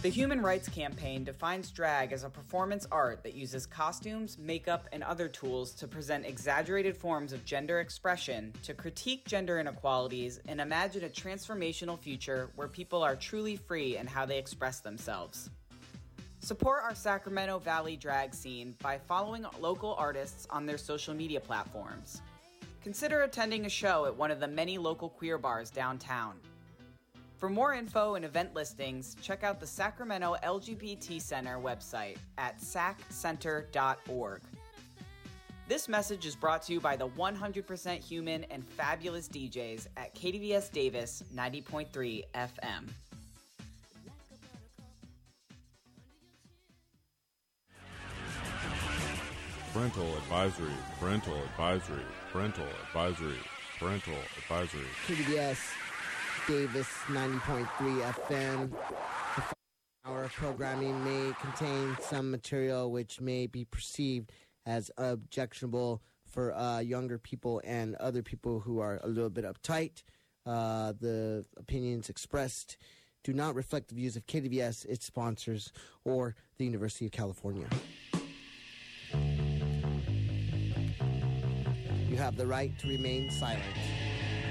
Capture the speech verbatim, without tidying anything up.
The Human Rights Campaign defines drag as a performance art that uses costumes, makeup, and other tools to present exaggerated forms of gender expression, to critique gender inequalities, and imagine a transformational future where people are truly free in how they express themselves. Support our Sacramento Valley drag scene by following local artists on their social media platforms. Consider attending a show at one of the many local queer bars downtown. For more info and event listings, check out the Sacramento L G B T Center website at sac center dot org. This message is brought to you by the one hundred percent human and fabulous D Js at K D V S Davis ninety point three F M. Parental advisory, parental advisory, parental advisory, parental advisory. K D V S Davis ninety point three F M. Our programming may contain some material which may be perceived as objectionable for uh, younger people and other people who are a little bit uptight. Uh, the opinions expressed do not reflect the views of K D V S, its sponsors, or the University of California. You have the right to remain silent.